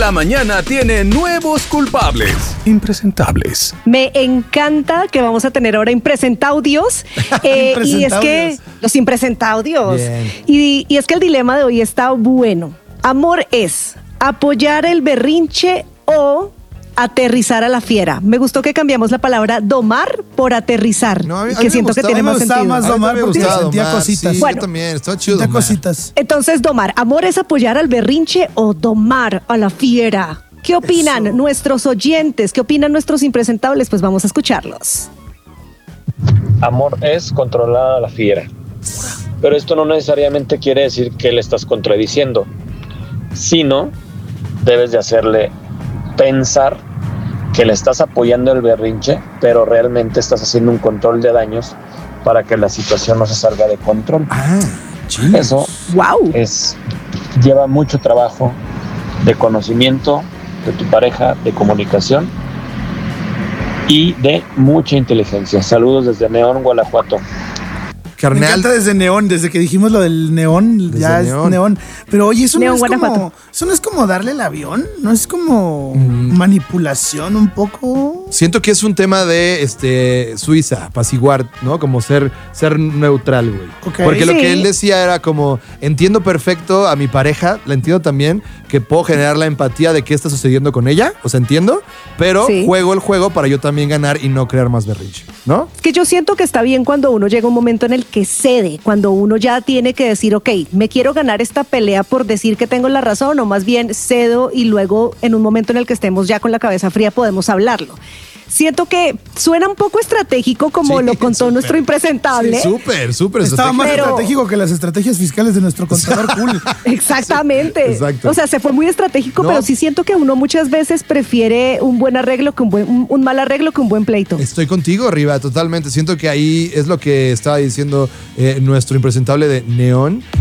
La mañana tiene nuevos culpables. Impresentables. Me encanta que vamos a tener ahora impresentaudios. Y es que los impresentaudios. Y es que el dilema de hoy está bueno. Amor es apoyar el berrinche o aterrizar a la fiera. Me gustó que cambiamos la palabra domar por aterrizar. No, a mí que siento que tiene más sentido. más domar porque sentía cositas. Sí, Bueno, yo también, estaba chido Sentía domar. cositas. Entonces, domar. Amor es apoyar al berrinche o domar a la fiera. ¿Qué opinan nuestros oyentes? ¿Qué opinan nuestros impresentables? Pues vamos a escucharlos. Amor es controlar a la fiera. Pero esto no necesariamente quiere decir que le estás contradiciendo, sino debes de hacerle pensar que le estás apoyando el berrinche, pero realmente estás haciendo un control de daños para que la situación no se salga de control. Eso ¡Wow! lleva mucho trabajo de conocimiento de tu pareja, de comunicación y de mucha inteligencia. Saludos desde Neón, Guanajuato. Me Carnal, encanta desde Neón, desde que dijimos lo del neón, Desde ya Neón. es neón. Pero oye, eso Neón, no es como, Guanajuato. eso no es como darle el avión, no es como manipulación un poco. siento que es un tema de Suiza, apaciguar, ¿no? Como ser neutral, güey. Ok. Porque lo Sí. que él decía era como, entiendo perfecto a mi pareja, la entiendo también, que puedo generar la empatía de qué está sucediendo con ella, o sea, entiendo, pero Sí. juego el juego para yo también ganar y no crear más berrinche, ¿no? Es que yo siento que está bien cuando uno llega a un momento en el que cede, cuando uno ya tiene que decir, ok, me quiero ganar esta pelea por decir que tengo la razón, o más bien cedo y luego en un momento en el que estemos ya con la cabeza fría podemos hablarlo. Siento que suena un poco estratégico como Sí, lo contó súper. nuestro impresentable. Sí, súper Estaba más Pero- estratégico que las estrategias fiscales de nuestro contador cool. Exactamente. Exacto. O sea, se fue muy estratégico, No. pero sí siento que uno muchas veces prefiere un buen arreglo que un mal arreglo que un buen pleito. Estoy contigo, Riva, totalmente. Siento que ahí es lo que estaba diciendo nuestro impresentable de Neón,